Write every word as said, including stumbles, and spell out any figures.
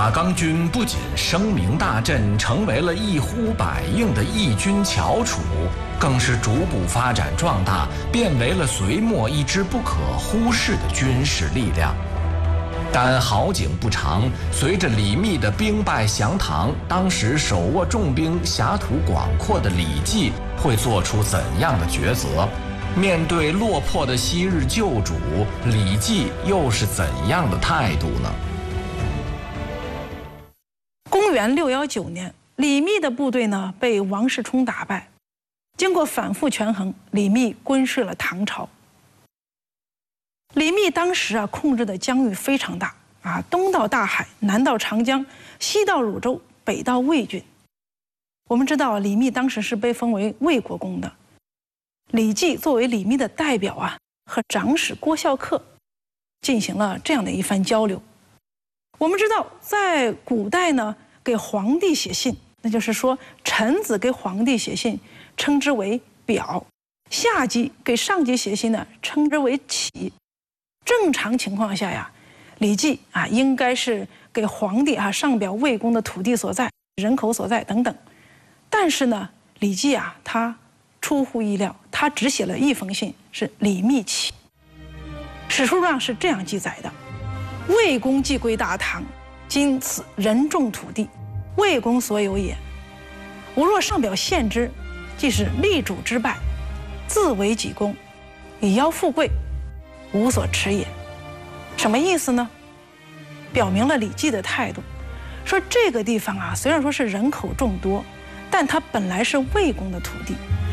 马刚军不仅声名大振，成为了一呼百应的义军翘楚，更是逐步发展壮大，变为了隋末一支不可忽视的军事力量。但好景不长，随着李密的兵败降唐，当时手握重兵、辖土广阔的李继会做出怎样的抉择？面对落魄的昔日旧主，李继又是怎样的态度呢？ 公元六幺九年，李密的部队呢被王世充打败，经过反复权衡，李密归顺了唐朝。李密当时啊控制的疆域非常大啊，东到大海，南到长江，西到汝州，北到魏郡。我们知道李密当时是被封为魏国公的。李继作为李密的代表啊，和长史郭孝恪进行了这样的一番交流。我们知道，在古代呢，给皇帝写信，那就是说臣子给皇帝写信，称之为表；下级给上级写信呢，称之为启。正常情况下呀，李继啊，应该是给皇帝啊上表魏公的土地所在、人口所在等等。但是呢，李继啊，他出乎意料，他只写了一封信，是李密启。史书上是这样记载的：魏公既归大唐，今此人众土地，魏公所有也。吾若上表献之，即是立主之败，自为己功，以邀富贵，无所持也。什么意思呢？表明了李继的态度，说这个地方啊，虽然说是人口众多，但它本来是魏公的土地，